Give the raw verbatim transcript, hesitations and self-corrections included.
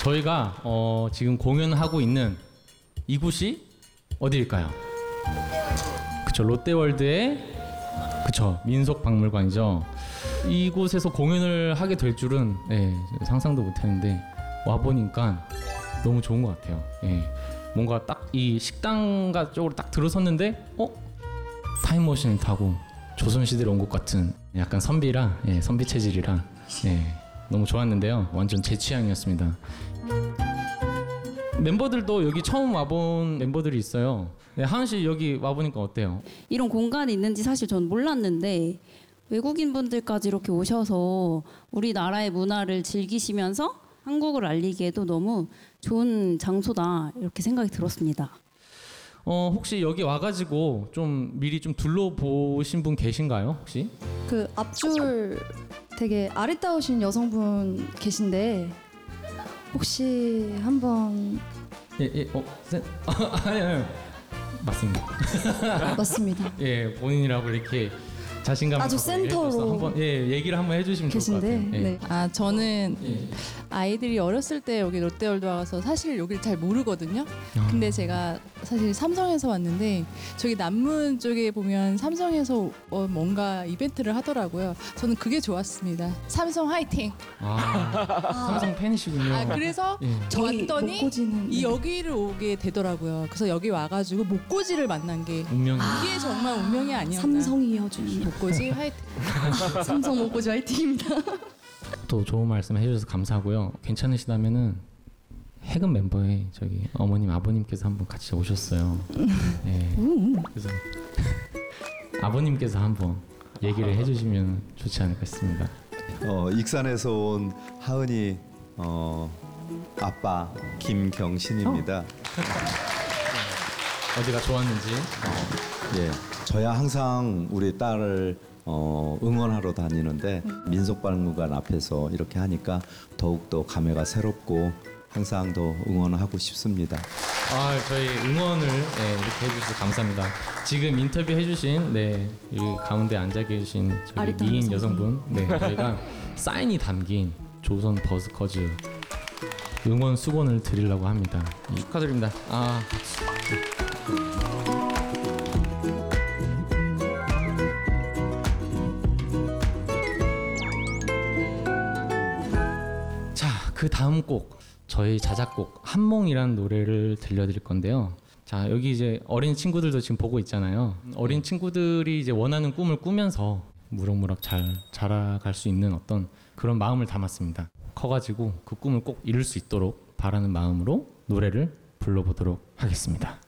저희가 어, 지금 공연하고 있는 이곳이 어디일까요? 그쵸, 롯데월드의 그쵸, 민속박물관이죠. 이곳에서 공연을 하게 될 줄은 예, 상상도 못했는데 와보니까 너무 좋은 것 같아요. 예, 뭔가 딱 이 식당가 쪽으로 딱 들어섰는데 어? 타임머신을 타고 조선시대로 온 것 같은 약간 선비라 예, 선비 체질이라 예, 너무 좋았는데요. 완전 제 취향이었습니다. 멤버들도 여기 처음 와본 멤버들이 있어요. 네, 하은 씨 여기 와보니까 어때요? 이런 공간이 있는지 사실 전 몰랐는데 외국인 분들까지 이렇게 오셔서 우리나라의 문화를 즐기시면서 한국을 알리기에도 너무 좋은 장소다 이렇게 생각이 들었습니다. 어, 혹시 여기 와가지고 좀 미리 좀 둘러보신 분 계신가요? 혹시? 그 앞줄 되게 아리따우신 여성분 계신데 혹시 한번 예, 예, 어, 세, 아, 아니, 아니, 맞습니다. 맞습니다. 예, 본인이라고 이렇게 자신감 아주 갖고 얘기해 센터로 주셔서 한번 예, 얘기를 한번 해주시면 좋을 것 계신데 같아요. 예. 네. 아 저는 예. 아이들이 어렸을 때 여기 롯데월드 와서 사실 여기를 잘 모르거든요. 근데 제가 사실 삼성에서 왔는데 저기 남문 쪽에 보면 삼성에서 어 뭔가 이벤트를 하더라고요. 저는 그게 좋았습니다. 삼성 화이팅! 아, 삼성 팬이시군요. 아 그래서 예. 저희 왔더니 목고지는 이 여기를 오게 되더라고요. 그래서 여기 와가지고 목고지를 만난 게 운명이. 이게 정말 운명이 아니었나. 삼성이 이어준 목고지 화이팅! 삼성 목고지 화이팅입니다. 또 좋은 말씀 해주셔서 감사하고요. 괜찮으시다면은 해금 멤버의 저기 어머님 아버님께서 한번 같이 오셨어요. 네. 그래서 아버님께서 한번 얘기를 해주시면 좋지 않을까 싶습니다. 어, 익산에서 온 하은이 어, 아빠 김경신입니다. 어디가 좋았는지. 예, 저야 항상 우리 딸을 어, 응원하러 다니는데 민속박물관 앞에서 이렇게 하니까 더욱더 감회가 새롭고 항상 더 응원하고 싶습니다. 아, 저희 응원을 네, 이렇게 해주셔서 감사합니다. 지금 인터뷰 해주신 네, 이 가운데 앉아 계신 저기 아리따운 미인 여성분. 여성분, 네, 저희가 사인이 담긴 조선 버스커즈 응원 수건을 드리려고 합니다. 축하드립니다. 아. 자, 그 다음 곡 저희 자작곡 한몽이라는 노래를 들려드릴 건데요. 자, 여기 이제 어린 친구들도 지금 보고 있잖아요. 어린 친구들이 이제 원하는 꿈을 꾸면서 무럭무럭 잘 자라갈 수 있는 어떤 그런 마음을 담았습니다. 커가지고 그 꿈을 꼭 이룰 수 있도록 바라는 마음으로 노래를 불러보도록 하겠습니다.